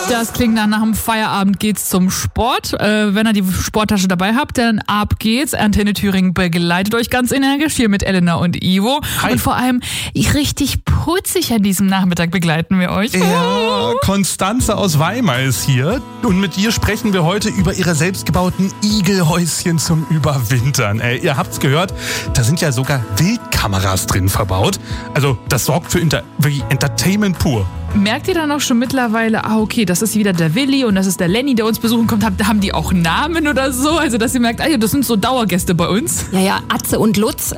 Das klingt nach dem Feierabend geht's zum Sport. Wenn ihr die Sporttasche dabei habt, dann ab geht's. Antenne Thüringen begleitet euch ganz energisch hier mit Elena und Ivo. Hi. Und vor allem richtig putzig an diesem Nachmittag begleiten wir euch. Ja, Konstanze aus Weimar ist hier und mit ihr sprechen wir heute über ihre selbstgebauten Igelhäuschen zum Überwintern. Ihr habt's gehört, da sind ja sogar Wildkameras drin verbaut. Also das sorgt für Entertainment pur. Merkt ihr dann auch schon mittlerweile, okay, das ist wieder der Willi und das ist der Lenny, der uns besuchen kommt. Haben die auch Namen oder so? Also, dass ihr merkt, das sind so Dauergäste bei uns. Ja, Atze und Lutz.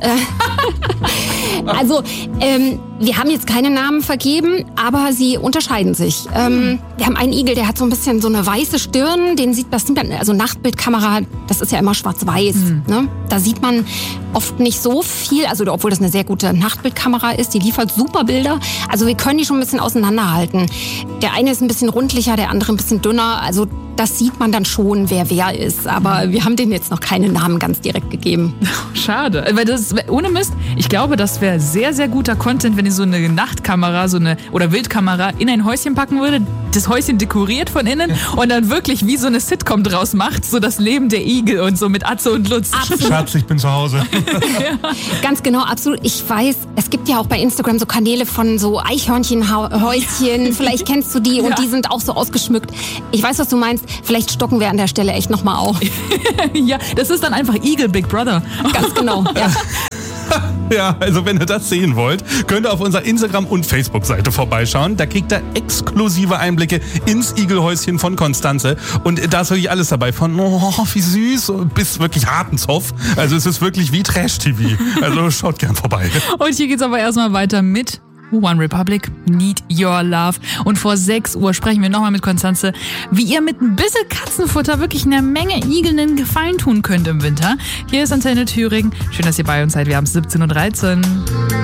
Wir haben jetzt keine Namen vergeben, aber sie unterscheiden sich. Wir haben einen Igel, der hat so ein bisschen so eine weiße Stirn, also Nachtbildkamera, das ist ja immer schwarz-weiß. Ne? Da sieht man oft nicht so viel, also obwohl das eine sehr gute Nachtbildkamera ist, die liefert super Bilder. Also wir können die schon ein bisschen auseinanderhalten. Der eine ist ein bisschen rundlicher, der andere ein bisschen dünner, also das sieht man dann schon, wer ist. Aber wir haben denen jetzt noch keine Namen ganz direkt gegeben. Schade. Weil das, ohne Mist, ich glaube, das wäre sehr, sehr guter Content, wenn ihr so eine Nachtkamera oder Wildkamera in ein Häuschen packen würde, das Häuschen dekoriert von innen und dann wirklich wie so eine Sitcom draus macht, so das Leben der Igel und so mit Atze und Lutz. Absolut. Schatz, ich bin zu Hause. Ja. Ganz genau, absolut. Ich weiß, es gibt ja auch bei Instagram so Kanäle von so Eichhörnchenhäuschen. Vielleicht kennst du die und die sind auch so ausgeschmückt. Ich weiß, was du meinst. Vielleicht stocken wir an der Stelle echt nochmal auf. Ja, das ist dann einfach Igel Big Brother. Ganz genau, ja. Ja, also wenn ihr das sehen wollt, könnt ihr auf unserer Instagram- und Facebook-Seite vorbeischauen. Da kriegt ihr exklusive Einblicke ins Igelhäuschen von Konstanze. Und da ist wirklich alles dabei. Von wie süß bis wirklich harten Zoff. Also es ist wirklich wie Trash-TV. Also schaut gern vorbei. Und hier geht's aber erstmal weiter mit One Republic, Need Your Love. Und vor 6 Uhr sprechen wir nochmal mit Konstanze, wie ihr mit ein bisschen Katzenfutter wirklich einer Menge Igeln einen Gefallen tun könnt im Winter. Hier ist Antenne Thüringen. Schön, dass ihr bei uns seid. Wir haben 17:13 Uhr.